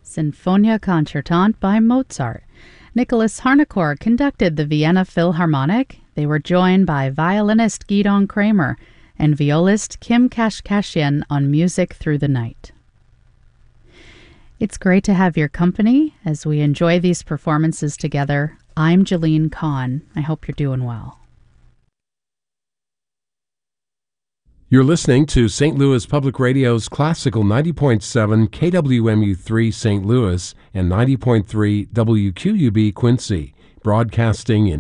Sinfonia Concertante by Mozart. Nicholas Harnoncourt conducted the Vienna Philharmonic. They were joined by violinist Gidon Kremer and violist Kim Kashkashian on Music Through the Night. It's great to have your company as we enjoy these performances together. I'm Jeline Kahn. I hope you're doing well. You're listening to St. Louis Public Radio's Classical 90.7 KWMU3 St. Louis and 90.3 WQUB Quincy, broadcasting in